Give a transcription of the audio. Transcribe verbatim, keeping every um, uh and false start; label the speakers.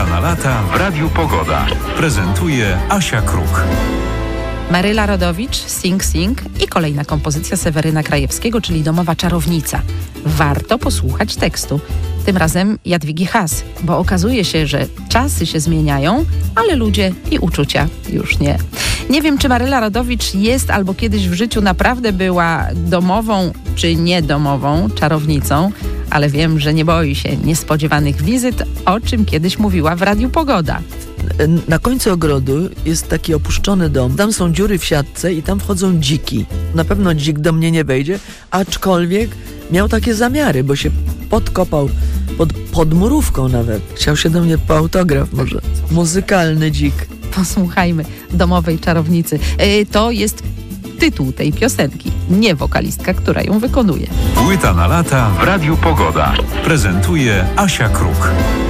Speaker 1: na lata w Radiu Pogoda. Prezentuje Asia Kruk.
Speaker 2: Maryla Rodowicz, Sing Sing i kolejna kompozycja Seweryna Krajewskiego, czyli Domowa Czarownica. Warto posłuchać tekstu. Tym razem Jadwigi Haas, bo okazuje się, że czasy się zmieniają, ale ludzie i uczucia już nie. Nie wiem, czy Maryla Rodowicz jest albo kiedyś w życiu naprawdę była domową czy niedomową czarownicą, ale wiem, że nie boi się niespodziewanych wizyt, o czym kiedyś mówiła w Radiu Pogoda.
Speaker 3: Na końcu ogrodu jest taki opuszczony dom. Tam są dziury w siatce i tam wchodzą dziki. Na pewno dzik do mnie nie wejdzie, aczkolwiek miał takie zamiary, bo się podkopał pod, pod murówką nawet. Chciał się do mnie po autograf może. Muzykalny dzik.
Speaker 2: Posłuchajmy Domowej Czarownicy. Yy, to jest tytuł tej piosenki, nie wokalistka, która ją wykonuje.
Speaker 1: Płyta na lata w Radiu Pogoda. Prezentuje Asia Kruk.